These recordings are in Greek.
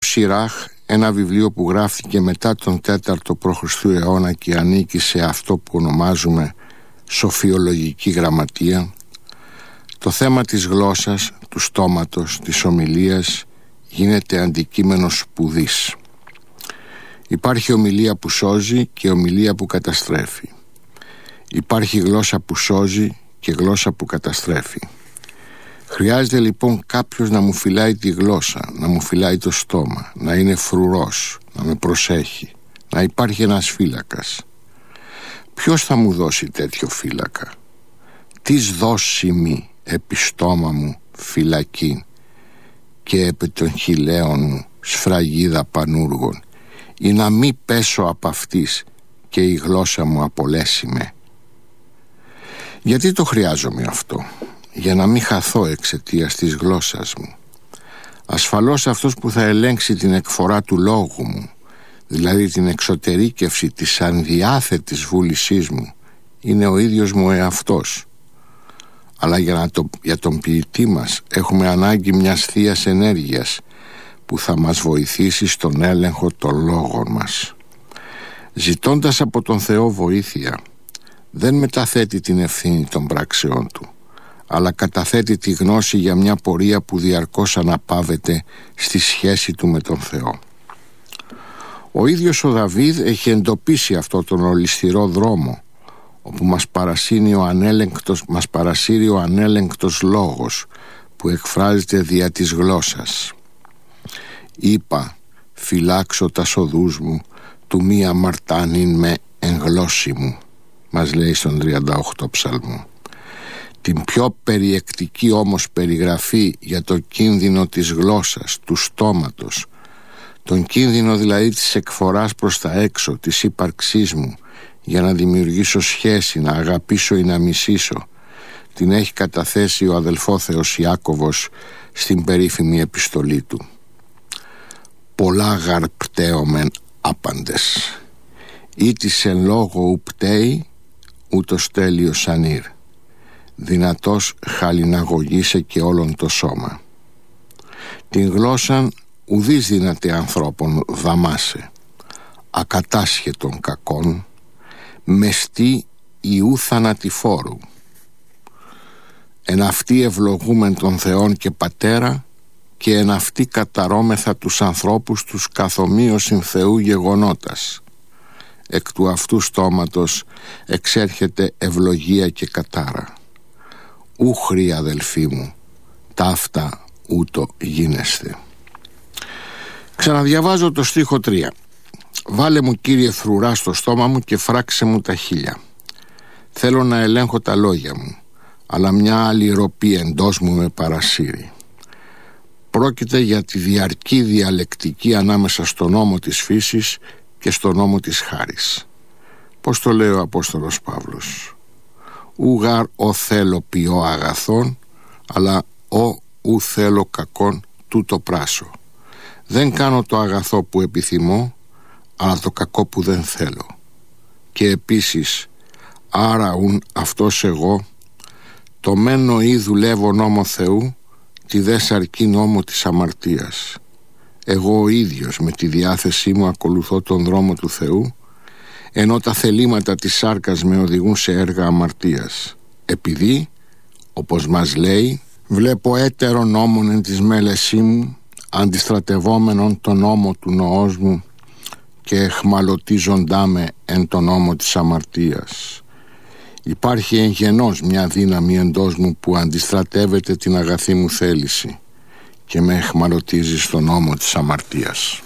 Σιράχ, ένα βιβλίο που γράφτηκε μετά τον 4ο π.Χ. αιώνα και ανήκει σε αυτό που ονομάζουμε σοφιολογική γραμματεία, το θέμα της γλώσσας, του στόματος, της ομιλίας γίνεται αντικείμενο σπουδής. Υπάρχει ομιλία που σώζει και ομιλία που καταστρέφει. Υπάρχει γλώσσα που σώζει και γλώσσα που καταστρέφει. Χρειάζεται λοιπόν κάποιος να μου φυλάει τη γλώσσα, να μου φυλάει το στόμα, να είναι φρουρός, να με προσέχει, να υπάρχει ένας φύλακας. Ποιος θα μου δώσει τέτοιο φύλακα? Τις δώσιμη επί στόμα μου φυλακή και επί των χιλέων μου σφραγίδα πανούργων, ή να μη πέσω απ' αυτής και η γλώσσα μου απολέσει με. Γιατί το χρειάζομαι αυτό? Για να μην χαθώ εξαιτίας της γλώσσας μου. Ασφαλώς αυτός που θα ελέγξει την εκφορά του λόγου μου, δηλαδή την εξωτερήκευση της ανδιάθετης βούλησής μου, είναι ο ίδιος μου εαυτός. Αλλά για τον ποιητή μας έχουμε ανάγκη μιας θείας ενέργειας που θα μας βοηθήσει στον έλεγχο των λόγων μας. Ζητώντας από τον Θεό βοήθεια, δεν μεταθέτει την ευθύνη των πράξεών του, αλλά καταθέτει τη γνώση για μια πορεία που διαρκώς αναπαύεται στη σχέση του με τον Θεό. Ο ίδιος ο Δαβίδ έχει εντοπίσει αυτό τον ολισθηρό δρόμο, όπου μας παρασύρει ο ανέλεγκτος λόγος που εκφράζεται δια της γλώσσας. Είπα, φυλάξω τα σοδούς μου, του μη αμαρτάνειν με εν γλώσση μου, μας λέει στον 38 ψαλμό. Την πιο περιεκτική όμως περιγραφή για το κίνδυνο της γλώσσας, του στόματος, τον κίνδυνο δηλαδή της εκφοράς προς τα έξω, της ύπαρξής μου, για να δημιουργήσω σχέση, να αγαπήσω ή να μισήσω, την έχει καταθέσει ο αδελφόθεος Ιάκωβος στην περίφημη επιστολή του. Πολλά γαρ πταίωμεν άπαντες, ή της εν λόγω ου πταίει, ούτως τέλειος ανήρ, δυνατός χαλιναγωγήσε και όλον το σώμα. Την γλώσσαν ουδείς δυνατέ ανθρώπων δαμάσε, ακατάσχετον κακών, μεστή ιού θανατηφόρου. Εν αυτή ευλογούμεν τον Θεόν και Πατέρα, και εν αυτή καταρώμεθα τους ανθρώπους τους καθομοίωσιν Θεού γεγονότας. Εκ του αυτού στόματος εξέρχεται ευλογία και κατάρα. Ούχρη αδελφοί μου, ταύτα ούτω γίνεστε. Ξαναδιαβάζω το στίχο 3. Βάλε μου, Κύριε, φρουρά στο στόμα μου και φράξε μου τα χείλια. Θέλω να ελέγχω τα λόγια μου, αλλά μια άλλη ροπή εντός μου με παρασύρει. Πρόκειται για τη διαρκή διαλεκτική ανάμεσα στον νόμο της φύσης και στον νόμο της χάρης. Πώς το λέει ο Απόστολος Παύλος? Ουγαρ ο θέλω ποιώ αγαθόν, αλλά ου θέλω κακόν τούτο πράσω. Δεν κάνω το αγαθό που επιθυμώ, αλλά το κακό που δεν θέλω. Και επίσης, άρα ουν αυτός εγώ, το μένω ή δουλεύω νόμο Θεού, τη δε σαρκή νόμο της αμαρτίας. Εγώ ο ίδιος με τη διάθεσή μου ακολουθώ τον δρόμο του Θεού, ενώ τα θελήματα της σάρκας με οδηγούν σε έργα αμαρτίας. Επειδή, όπως μας λέει, βλέπω έτερο νόμον εν της μέλεσή μου, αντιστρατευόμενον τον νόμο του νοός μου, και εχμαλωτίζοντά με εν τον νόμο της αμαρτίας. Υπάρχει εγγενώς μια δύναμη εντός μου που αντιστρατεύεται την αγαθή μου θέληση και με εχμαλωτίζει στον νόμο της αμαρτίας.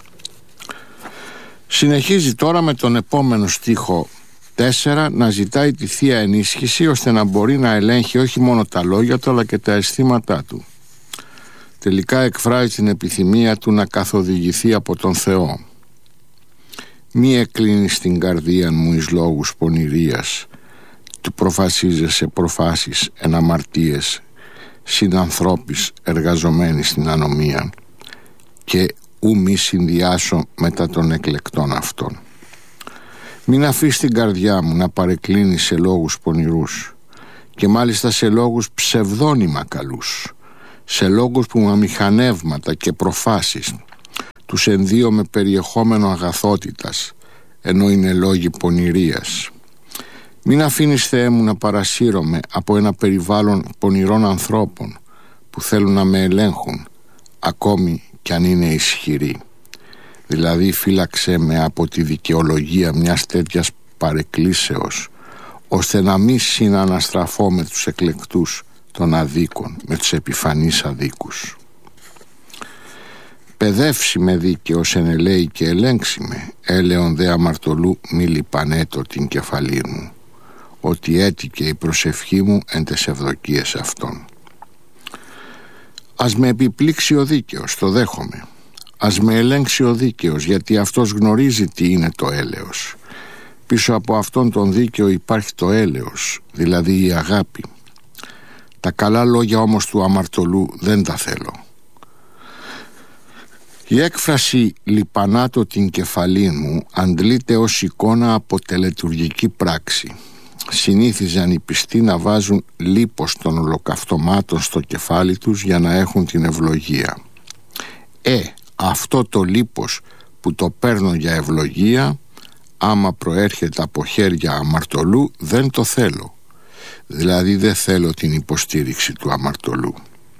Συνεχίζει τώρα με τον επόμενο στίχο 4 να ζητάει τη Θεία Ενίσχυση, ώστε να μπορεί να ελέγχει όχι μόνο τα λόγια του αλλά και τα αισθήματά του. Τελικά εκφράζει την επιθυμία του να καθοδηγηθεί από τον Θεό. Μη εκλίνεις την καρδία μου εις λόγους πονηρίας, του προφασίζεσαι προφάσεις εν αμαρτίες, συνανθρώπης εργαζομένοι στην ανομία, και ου μη συνδυάσω μετά των εκλεκτών αυτών. Μην αφήσεις την καρδιά μου να παρεκκλίνει σε λόγους πονηρούς, και μάλιστα σε λόγους ψευδόνυμα καλούς, σε λόγους που με αμηχανεύματα και προφάσεις τους ενδύω με περιεχόμενο αγαθότητας, ενώ είναι λόγοι πονηρίας. Μην αφήνεις, Θεέ μου, να παρασύρωμαι από ένα περιβάλλον πονηρών ανθρώπων που θέλουν να με ελέγχουν, ακόμη κι αν είναι ισχυροί. Δηλαδή φύλαξέ με από τη δικαιολογία μιας τέτοιας παρεκκλήσεως, ώστε να μην συναναστραφώ με τους εκλεκτούς των αδίκων, με τους επιφανείς αδίκους. Παιδεύσει με δίκαιος ενελέει και ελέγξει με, έλεον δε αμαρτωλού μη λιπανέτω την κεφαλή μου, ότι έτυχε η προσευχή μου εν τες ευδοκίες αυτών. Ας με επιπλήξει ο δίκαιος, το δέχομαι. Ας με ελέγξει ο δίκαιος, γιατί αυτός γνωρίζει τι είναι το έλεος. Πίσω από αυτόν τον δίκαιο υπάρχει το έλεος, δηλαδή η αγάπη. Τα καλά λόγια όμως του αμαρτωλού δεν τα θέλω. Η έκφραση «λιπανάτω την κεφαλή μου» αντλείται ως εικόνα από τελετουργική πράξη. Συνήθιζαν οι πιστοί να βάζουν λίπος των ολοκαυτωμάτων στο κεφάλι τους για να έχουν την ευλογία. Αυτό το λίπος που το παίρνω για ευλογία, άμα προέρχεται από χέρια αμαρτωλού, δεν το θέλω. Δηλαδή δεν θέλω την υποστήριξη του αμαρτωλού.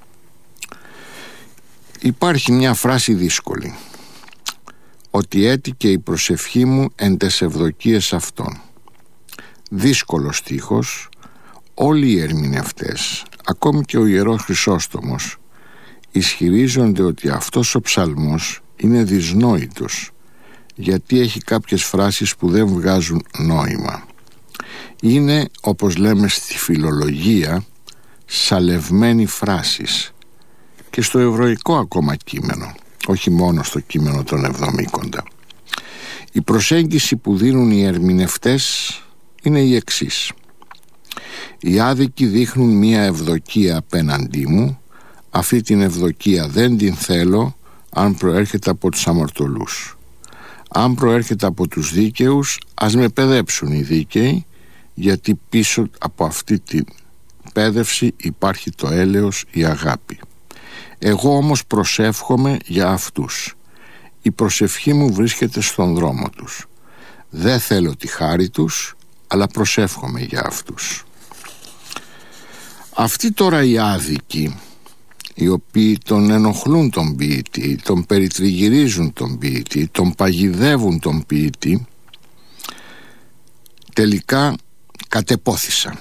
Υπάρχει μια φράση δύσκολη, ότι έτυχε η προσευχή μου εν τες ευδοκίες αυτών. Δύσκολος στίχος. Όλοι οι ερμηνευτές, ακόμη και ο Ιερός Χρυσόστομος, ισχυρίζονται ότι αυτός ο ψαλμός είναι δυσνόητος, γιατί έχει κάποιες φράσεις που δεν βγάζουν νόημα. Είναι, όπως λέμε στη φιλολογία, σαλευμένη φράσεις, και στο εβραϊκό ακόμα κείμενο, όχι μόνο στο κείμενο των Εβδομήκοντα. Η προσέγγιση που δίνουν οι ερμηνευτές είναι η εξής. Οι άδικοι δείχνουν μία ευδοκία απέναντί μου, αυτή την ευδοκία δεν την θέλω αν προέρχεται από τους αμαρτωλούς. Αν προέρχεται από τους δίκαιους, ας με παιδέψουν οι δίκαιοι, γιατί πίσω από αυτή την πέδευση υπάρχει το έλεος, η αγάπη. Εγώ όμως προσεύχομαι για αυτούς. Η προσευχή μου βρίσκεται στον δρόμο τους. Δεν θέλω τη χάρη τους, αλλά προσεύχομαι για αυτούς. Αυτοί τώρα οι άδικοι, οι οποίοι τον ενοχλούν τον ποιητή, τον περιτριγυρίζουν τον ποιητή, τον παγιδεύουν τον ποιητή, τελικά κατεπόθησαν.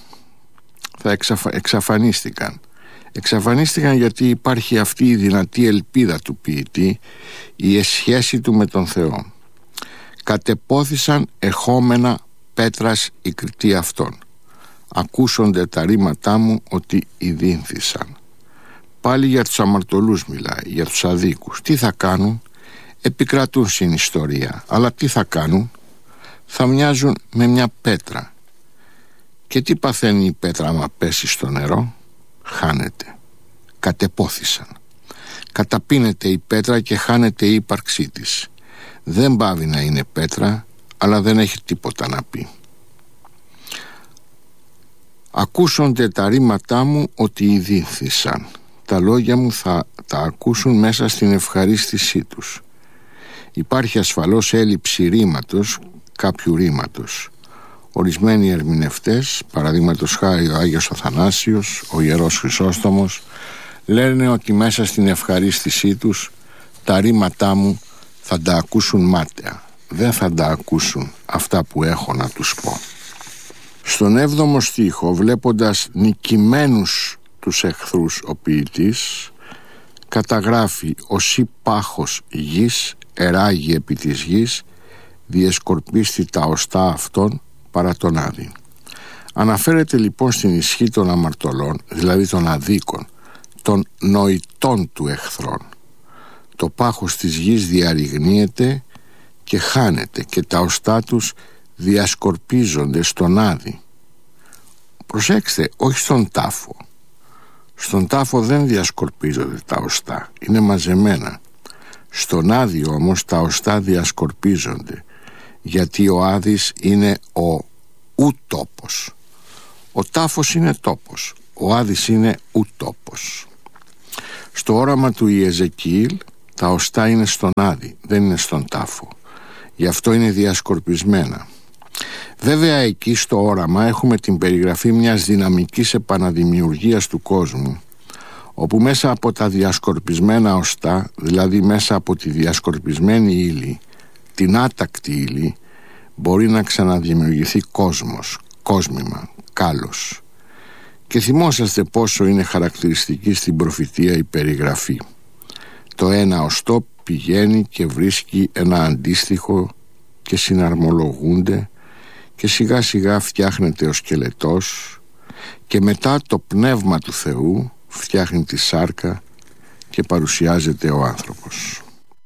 Εξαφανίστηκαν γιατί υπάρχει αυτή η δυνατή ελπίδα του ποιητή, η σχέση του με τον Θεό. Κατεπόθησαν εχόμενα πέτρας η κριτή αυτών. Ακούσονται τα ρήματά μου ότι ειδύνθησαν. Πάλι για τους αμαρτωλούς μιλάει, για τους αδίκους. Τι θα κάνουν? Επικρατούν στην ιστορία. Αλλά τι θα κάνουν? Θα μοιάζουν με μια πέτρα. Και τι παθαίνει η πέτρα άμα πέσει στο νερό? Χάνεται. Κατεπόθησαν. Καταπίνεται η πέτρα και χάνεται η ύπαρξή της. Δεν πάβει να είναι πέτρα, αλλά δεν έχει τίποτα να πει. Ακούσονται τα ρήματά μου ότι ειδύνθησαν. Τα λόγια μου θα τα ακούσουν μέσα στην ευχαρίστησή τους. Υπάρχει ασφαλώς έλλειψη ρήματος, κάποιου ρήματος. Ορισμένοι ερμηνευτές, παραδείγματος χάρη ο Άγιος Αθανάσιος, ο Ιερός Χρυσόστομος, λένε ότι μέσα στην ευχαρίστησή τους τα ρήματά μου θα τα ακούσουν μάταια. Δεν θα τα ακούσουν αυτά που έχω να τους πω. Στον 7ο στίχο, βλέποντας νικημένους τους εχθρούς, ο ποιητής καταγράφει «Οσί πάχος γης, εράγει επί της γης, διεσκορπίστη τα οστά αυτών παρά τον άδη». Αναφέρεται λοιπόν στην ισχύ των αμαρτωλών, δηλαδή των αδίκων, των νοητών του εχθρών. Το πάχος της γης διαρριγνύεται και χάνεται και τα οστά τους διασκορπίζονται στον άδη. Προσέξτε, όχι στον τάφο. Στον τάφο δεν διασκορπίζονται τα οστά, είναι μαζεμένα. Στον άδη όμως τα οστά διασκορπίζονται, γιατί ο άδης είναι ο ου-τόπος. Ο τάφος είναι τόπος, ο άδης είναι ου-τόπος. Στο όραμα του Ιεζεκιήλ Τα οστά είναι στον άδη, δεν είναι στον τάφο. Γι' αυτό είναι διασκορπισμένα. Βέβαια εκεί στο όραμα έχουμε την περιγραφή μιας δυναμικής επαναδημιουργίας του κόσμου, όπου μέσα από τα διασκορπισμένα οστά, δηλαδή μέσα από τη διασκορπισμένη ύλη, την άτακτη ύλη, μπορεί να ξαναδημιουργηθεί κόσμος, κόσμημα, κάλος. Και θυμόσαστε πόσο είναι χαρακτηριστική στην προφητεία η περιγραφή. Το ένα οστό πηγαίνει και βρίσκει ένα αντίστοιχο και συναρμολογούνται και σιγά σιγά φτιάχνεται ο σκελετός και μετά το πνεύμα του Θεού φτιάχνει τη σάρκα και παρουσιάζεται ο άνθρωπος.